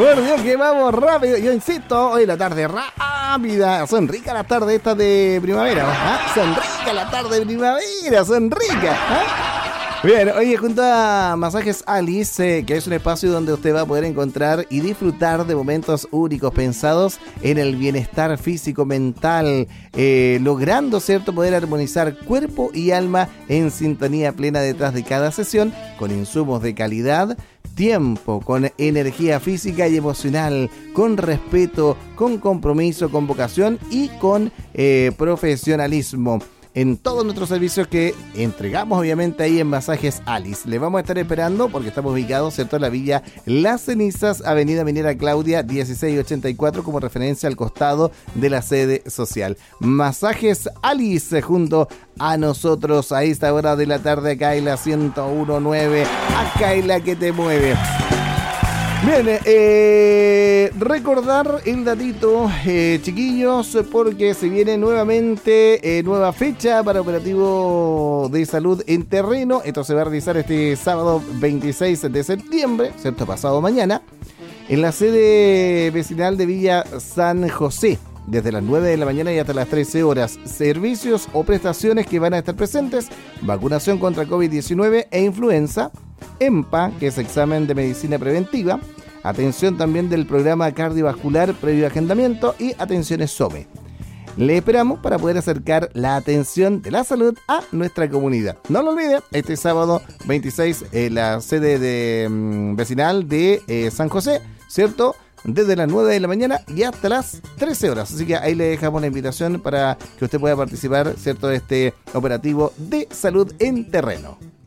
Por Dios que vamos rápido. Yo insisto, hoy la tarde rápida. Son ricas las tardes estas de primavera. ¿Ah? Son ricas las tardes de primavera. Son ricas. ¿Ah? Bien, oye, junto a Masajes Alice, que es un espacio donde usted va a poder encontrar y disfrutar de momentos únicos pensados en el bienestar físico-mental, logrando, ¿cierto?, poder armonizar cuerpo y alma en sintonía plena detrás de cada sesión, con insumos de calidad, tiempo, con energía física y emocional, con respeto, con compromiso, con vocación y con profesionalismo. En todos nuestros servicios que entregamos obviamente ahí en Masajes Alice. Le vamos a estar esperando porque estamos ubicados, ¿cierto?, en la Villa Las Cenizas, Avenida Minera Claudia 1684, como referencia al costado de la sede social. Masajes Alice junto a nosotros a esta hora de la tarde acá en la 101.9, acá en la que te mueve. Bien, recordar el datito, chiquillos, porque se viene nuevamente nueva fecha para operativo de salud en terreno. Esto se va a realizar este sábado 26 de septiembre, ¿cierto?, pasado mañana, en la sede vecinal de Villa San José, desde las 9 de la mañana y hasta las 13 horas. Servicios o prestaciones que van a estar presentes: vacunación contra COVID-19 e influenza, EMPA, que es examen de medicina preventiva, atención también del programa cardiovascular previo agendamiento y atenciones SOME. Le esperamos para poder acercar la atención de la salud a nuestra comunidad. No lo olvide, este sábado 26, la sede de vecinal de San José, ¿cierto?, desde las 9 de la mañana y hasta las 13 horas. Así que ahí le dejamos la invitación para que usted pueda participar, ¿cierto?, de este operativo de salud en terreno.